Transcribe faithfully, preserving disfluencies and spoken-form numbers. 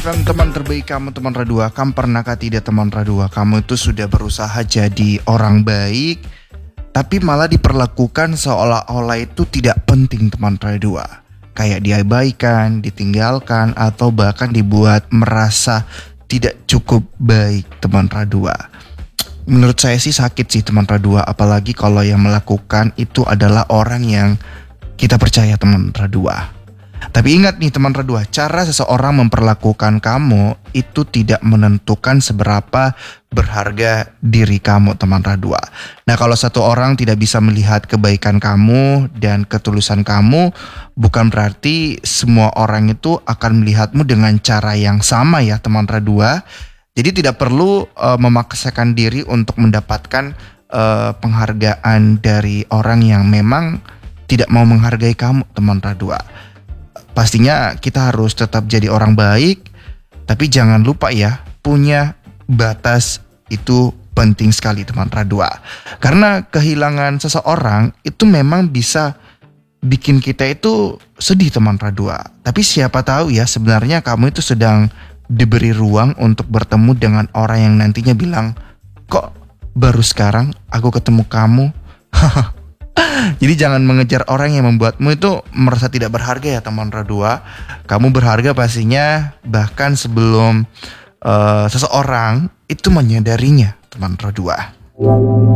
mendengarkan teman terbaik kamu, teman Radua. Kamu pernahkah tidak, teman Radua? Kamu itu sudah berusaha jadi orang baik, tapi malah diperlakukan seolah-olah itu tidak penting, teman Radua. Kayak diabaikan, ditinggalkan, atau bahkan dibuat merasa tidak cukup baik, teman Radua. Menurut saya sih sakit sih, teman Radua. Apalagi kalau yang melakukan itu adalah orang yang kita percaya, teman Radua. Tapi ingat nih, teman Radua, cara seseorang memperlakukan kamu itu tidak menentukan seberapa berharga diri kamu, teman Radua. Nah, kalau satu orang tidak bisa melihat kebaikan kamu dan ketulusan kamu, bukan berarti semua orang itu akan melihatmu dengan cara yang sama ya, teman Radua. Jadi tidak perlu uh, memaksakan diri untuk mendapatkan uh, penghargaan dari orang yang memang tidak mau menghargai kamu, teman Radua. Pastinya kita harus tetap jadi orang baik, tapi jangan lupa ya, punya batas itu penting sekali, teman Radua. Karena kehilangan seseorang itu memang bisa bikin kita itu sedih, teman Radua. Tapi siapa tahu ya, sebenarnya kamu itu sedang diberi ruang untuk bertemu dengan orang yang nantinya bilang, kok baru sekarang aku ketemu kamu? Jadi jangan mengejar orang yang membuatmu itu merasa tidak berharga ya, teman Radua. Kamu berharga pastinya bahkan sebelum uh, seseorang itu menyadarinya, teman Radua.